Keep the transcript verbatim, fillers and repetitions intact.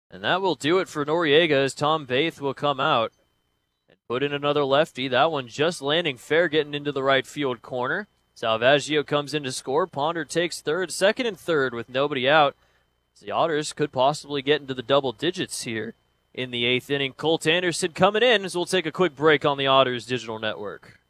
And that will do it for Noriega as Tom Baith will come out and put in another lefty. That one just landing fair, getting into the right field corner. Salvaggio comes in to score. Ponder takes third, second and third with nobody out. The Otters could possibly get into the double digits here in the eighth inning. Colt Anderson coming in as we'll take a quick break on the Otters Digital Network.